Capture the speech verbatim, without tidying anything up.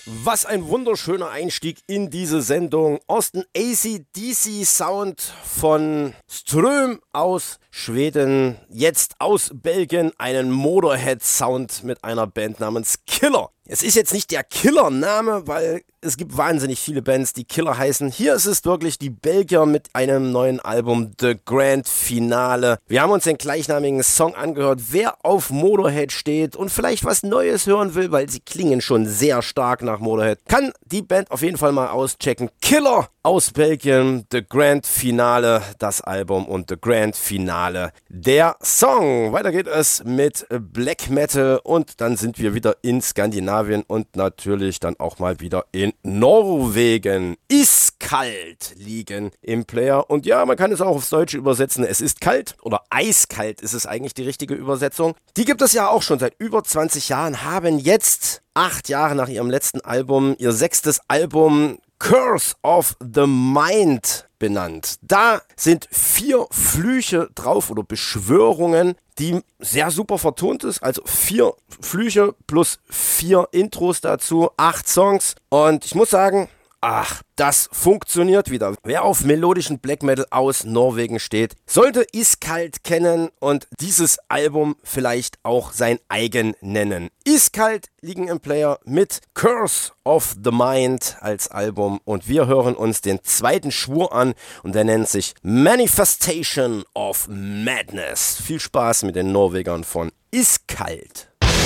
Was ein wunderschöner Einstieg in diese Sendung. Aus dem A C D C-Sound von Ström aus Schweden, jetzt aus Belgien, einen Motorhead-Sound mit einer Band namens Killer. Es ist jetzt nicht der Killer-Name, weil es gibt wahnsinnig viele Bands, die Killer heißen. Hier ist es wirklich die Belgier mit einem neuen Album, The Grand Finale. Wir haben uns den gleichnamigen Song angehört. Wer auf Motorhead steht und vielleicht was Neues hören will, weil sie klingen schon sehr stark nach Motorhead, kann die Band auf jeden Fall mal auschecken. Killer aus Belgien, The Grand Finale, das Album und The Grand Finale, der Song. Weiter geht es mit Black Metal und dann sind wir wieder in Skandinavien und natürlich dann auch mal wieder in Norwegen. Ist kalt liegen im Player und ja, man kann es auch aufs Deutsche übersetzen. Es ist kalt oder eiskalt ist es eigentlich die richtige Übersetzung. Die gibt es ja auch schon seit über zwanzig Jahren, haben jetzt acht Jahre nach ihrem letzten Album ihr sechstes Album Curse of the Mind benannt. Da sind vier Flüche drauf oder Beschwörungen, die sehr super vertont ist. Also vier Flüche plus vier Intros dazu, acht Songs. Und ich muss sagen, ach, das funktioniert wieder. Wer auf melodischen Black Metal aus Norwegen steht, sollte Iskalt kennen und dieses Album vielleicht auch sein eigen nennen. Iskalt liegen im Player mit Curse of the Mind als Album und wir hören uns den zweiten Schwur an und der nennt sich Manifestation of Madness. Viel Spaß mit den Norwegern von Iskalt.